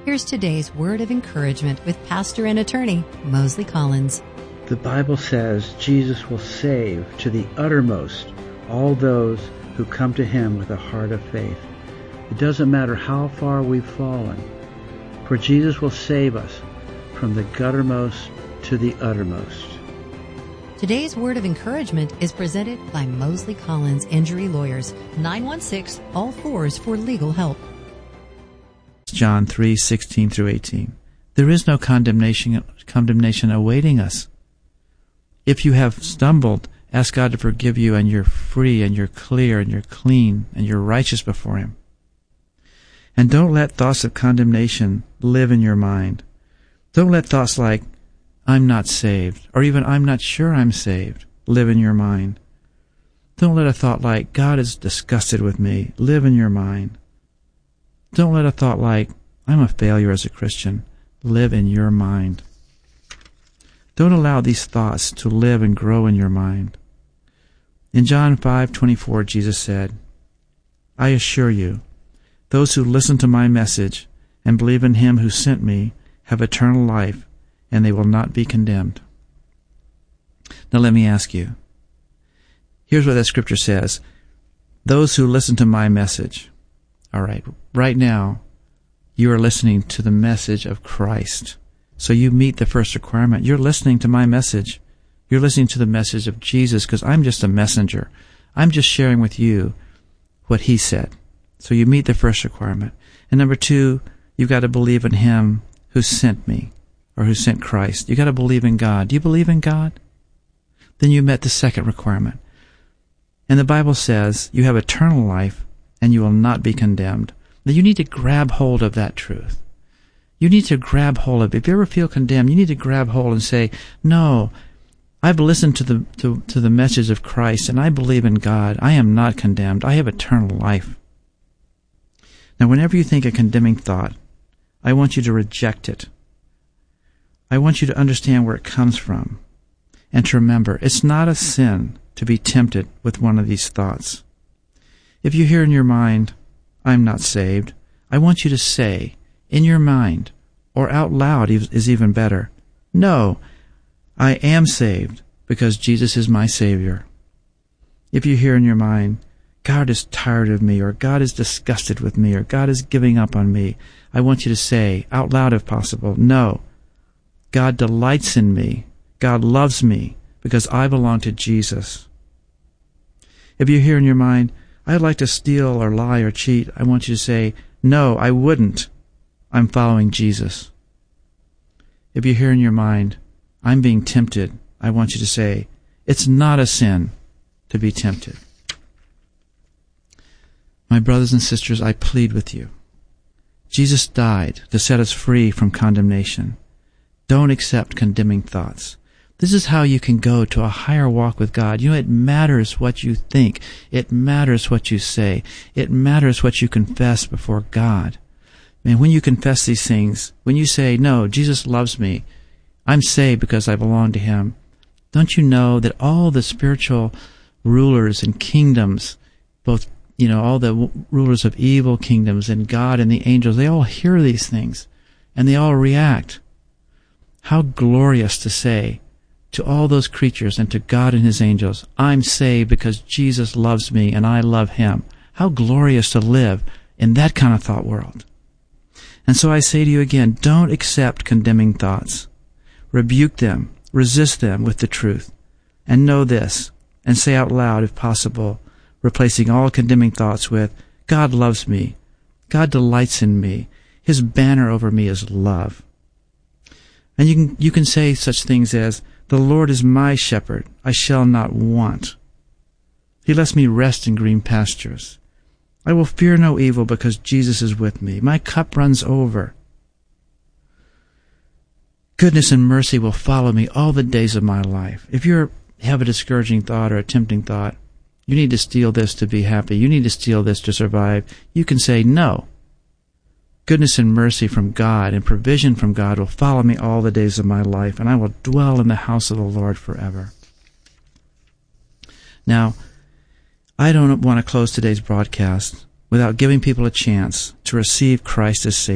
Here's today's word of encouragement with pastor and attorney Mosley Collins. The Bible says Jesus will save to the uttermost all those who come to him with a heart of faith. It doesn't matter how far we've fallen, for Jesus will save us from the guttermost to the uttermost. Today's word of encouragement is presented by Mosley Collins Injury Lawyers, 916-ALL-4s for legal help. John 3:16 through 18. There is no condemnation awaiting us. If you have stumbled, ask God to forgive you, and you're free, and you're clear, and you're clean, and you're righteous before him. And don't let thoughts of condemnation live in your mind. Don't let thoughts like, I'm not saved, or even I'm not sure I'm saved, live in your mind. Don't let a thought like, God is disgusted with me, live in your mind. Don't let a thought like, I'm a failure as a Christian, live in your mind. Don't allow these thoughts to live and grow in your mind. In John 5:24, Jesus said, I assure you, those who listen to my message and believe in him who sent me have eternal life, and they will not be condemned. Now let me ask you, here's what that scripture says, those who listen to my message. All right now, you are listening to the message of Christ. So you meet the first requirement. You're listening to my message. You're listening to the message of Jesus, because I'm just a messenger. I'm just sharing with you what he said. So you meet the first requirement. And number two, you've got to believe in him who sent me, or who sent Christ. You've got to believe in God. Do you believe in God? Then you met the second requirement. And the Bible says you have eternal life, and you will not be condemned. Now you need to grab hold of that truth. You need to grab hold of it. If you ever feel condemned, you need to grab hold and say, no, I've listened to the message of Christ, and I believe in God. I am not condemned. I have eternal life. Now, whenever you think a condemning thought, I want you to reject it. I want you to understand where it comes from, and to remember, it's not a sin to be tempted with one of these thoughts. If you hear in your mind, I'm not saved, I want you to say, in your mind, or out loud is even better, no, I am saved because Jesus is my Savior. If you hear in your mind, God is tired of me, or God is disgusted with me, or God is giving up on me, I want you to say, out loud if possible, no, God delights in me, God loves me, because I belong to Jesus. If you hear in your mind, I'd like to steal or lie or cheat, I want you to say, no, I wouldn't. I'm following Jesus. If you hear in your mind, I'm being tempted, I want you to say, it's not a sin to be tempted. My brothers and sisters, I plead with you. Jesus died to set us free from condemnation. Don't accept condemning thoughts. This is how you can go to a higher walk with God. You know, it matters what you think. It matters what you say. It matters what you confess before God. And when you confess these things, when you say, no, Jesus loves me, I'm saved because I belong to him, don't you know that all the spiritual rulers and kingdoms, both, all the rulers of evil kingdoms and God and the angels, they all hear these things and they all react. How glorious to say to all those creatures and to God and his angels, I'm saved because Jesus loves me and I love him. How glorious to live in that kind of thought world. And so I say to you again, don't accept condemning thoughts. Rebuke them, resist them with the truth, and know this, and say out loud if possible, replacing all condemning thoughts with, God loves me, God delights in me, his banner over me is love. And you can say such things as, the Lord is my shepherd, I shall not want. He lets me rest in green pastures. I will fear no evil because Jesus is with me. My cup runs over. Goodness and mercy will follow me all the days of my life. If you have a discouraging thought or a tempting thought, you need to steal this to be happy, you need to steal this to survive, you can say no. Goodness and mercy from God and provision from God will follow me all the days of my life, and I will dwell in the house of the Lord forever. Now, I don't want to close today's broadcast without giving people a chance to receive Christ as Savior.